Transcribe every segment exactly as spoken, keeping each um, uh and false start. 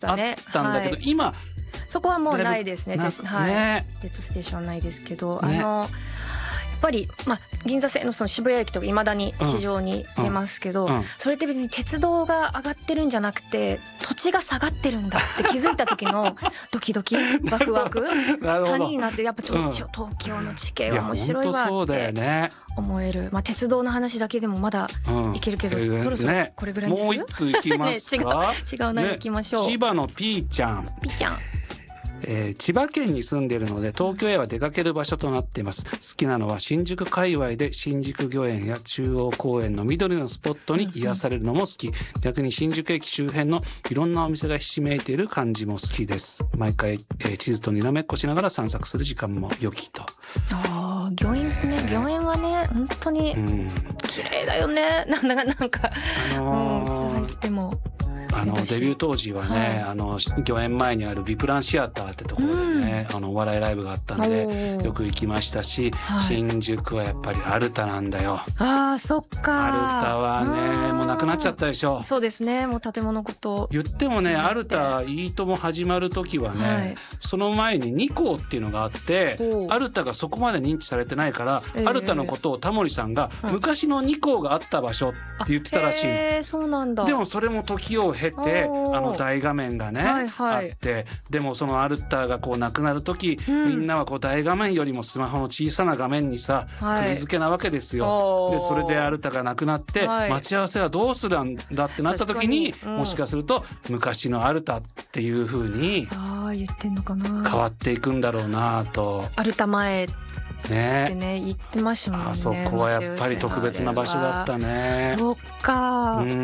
したね。 あったんだけど、 はい、 今そこはもうないですね。 なはい、 ね、 デッドステーションはないですけど、 ね、 あのやっぱり、まあ、銀座線のその渋谷駅とかいまだに地上に出ますけど、 うんうん、 それって別に鉄道が上がってるんじゃなくて土地が下がってるんだって気づいた時のドキドキワクワク谷になって、やっぱちょ、うん、東京の地形は面白いわって思える、まあ、鉄道の話だけでもまだいけるけど、うん、そろそろこれぐらいにする、 ね、もう一通いきますか。 ね、違う違うな、ね、いきましょう。 千葉のピーちゃんピーちゃん、 えー、千葉県に住んでいるので東京へは出かける場所となっています。好きなのは新宿界隈で新宿御苑や中央公園の緑のスポットに癒されるのも好き、逆に新宿駅周辺のいろんなお店がひしめいている感じも好きです。毎回、えー、地図とにらめっこしながら散策する時間も良きと。 あー、御苑ね、御苑はね本当に綺麗だよね、うん、なんだかなんか、あのーうん、でもあのデビュー当時はね、はい、あの御苑前にあるビプランシアターってところでね、うん、あのお笑いライブがあったんでよく行きましたし、はい、新宿はやっぱりアルタなんだよ。 あー、そっか。 アルタはねもうなくなっちゃったでしょ。 そうですね、もう建物ごと言ってもね、アルタいいとも始まる時はね、はい、その前ににこうっていうのがあって、アルタがそこまで認知されてないから、えー、アルタのことをタモリさんが、うん、昔のにこうがあった場所って言ってたらしいの。 へー、そうなんだ。 でもそれも時を経てあの大画面がね、はいはい、あって、でもそのアルタがこうなくなる時、うん、みんなはこう大画面よりもスマホの小さな画面にさ、はい、釘付けなわけですよ。でそれでアルタがなくなって、はい、待ち合わせはどうするんだってなった時に、うん、もしかすると昔のアルタっていう風に言ってんのかな、 変わっていくんだろうなと。 アルタ前ね、 ってね言ってましたもんね。 あそこはやっぱり特別な場所だったね。 そっか。 うん、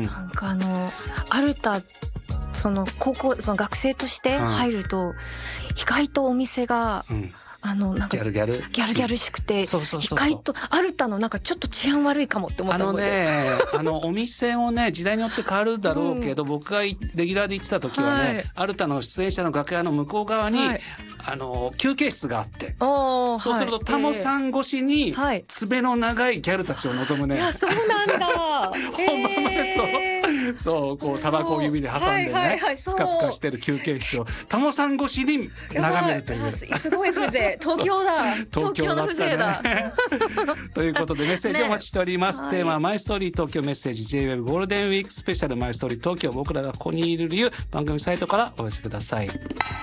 なんかあのアルタその高校その学生として入ると、うん、意外とお店が、うん、あのなんかギャルギャルギャルギャルしくて、そうそうそうそう、意外とアルタのなんかちょっと治安悪いかもって思ったので、 あのねあのお店もね時代によって変わるだろうけど、うん、僕がレギュラーで行ってた時はね、はい、アルタの出演者の楽屋の向こう側に、はい、あの休憩室があって、そうするとタモさん越しに、はい、爪の長いギャルたちを望むね。 いやそうなんだほんまそうそう、こうタバコを指で挟んでね、はいはいはい、ふかふかしてる休憩室をタモさん越しに眺めるという、 すごい風情、東京だ東京の風情だということでメッセージをお待ちしております、ね、テーマはマイストーリー東京メッセージ ジェイウェブ ゴールデンウィークスペシャルマイストーリー東京僕らがここにいる理由、番組サイトからお寄せください。